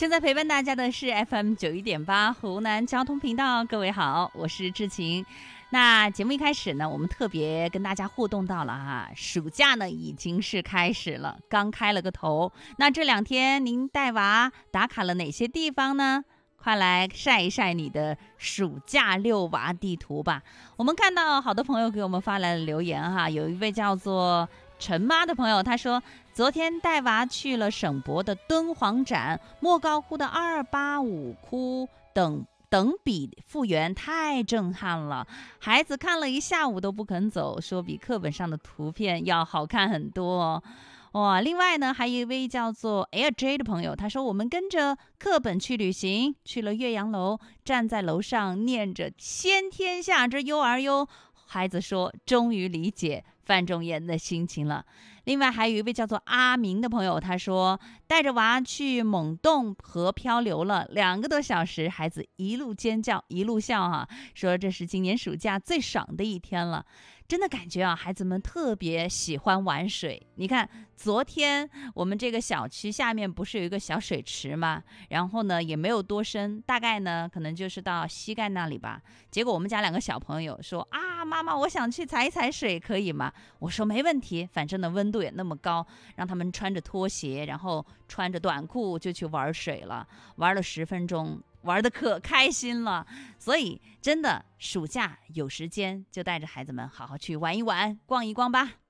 正在陪伴大家的是 FM91.8 湖南交通频道，各位好，我是志晴。那节目一开始呢，我们特别跟大家互动到了哈，暑假呢已经是开始了，刚开了个头。那这2天您带娃打卡了哪些地方呢？快来晒一晒你的暑假遛娃地图吧。我们看到好多朋友给我们发来了留言哈，有一位叫做陈妈的朋友，他说昨天带娃去了省博的敦煌展、莫高窟的285窟等比复原，太震撼了，孩子看了一下午都不肯走，说比课本上的图片要好看很多哇！另外呢，还有一位叫做 LJ 的朋友，他说我们跟着课本去旅行，去了岳阳楼，站在楼上念着先天下之忧而忧，孩子说终于理解范仲淹的心情了。另外还有一位叫做阿明的朋友，他说带着娃去蒙洞河漂流了2个多小时，孩子一路尖叫一路笑啊，说这是今年暑假最爽的一天了。真的感觉啊，孩子们特别喜欢玩水。你看昨天我们这个小区下面不是有一个小水池吗？然后呢也没有多深，大概呢可能就是到膝盖那里吧。结果我们家2个小朋友说啊，妈妈我想去踩一踩水可以吗？我说没问题，反正呢温度也那么高，让他们穿着拖鞋，然后穿着短裤就去玩水了，玩了10分钟，玩得可开心了。所以真的暑假有时间就带着孩子们好好去玩一玩，逛一逛吧。